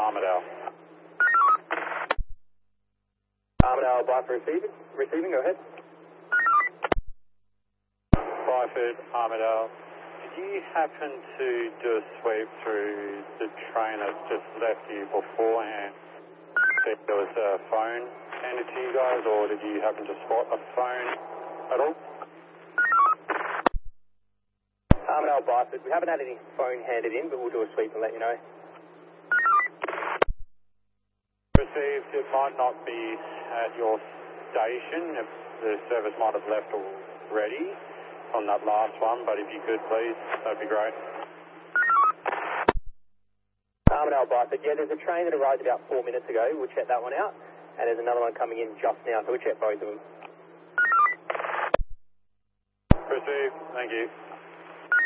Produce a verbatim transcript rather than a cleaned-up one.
Armadale. Armadale, bye for receiving. Receiving, go ahead. Byford, Armadale. Did you happen to do a sweep through the train that just left you beforehand? If there was a phone handed to you guys, or did you happen to spot a phone at all? Armadale, Byford. We haven't had any phone handed in, but we'll do a sweep and let you know. Received. It might not be at your station. If the service might have left already on that last one, but if you could please, that'd be great. Armadale, Byford. Yeah, there's a train that arrived about four minutes ago. We'll check that one out. And there's another one coming in just now, so we'll check both of them. Received. Thank you.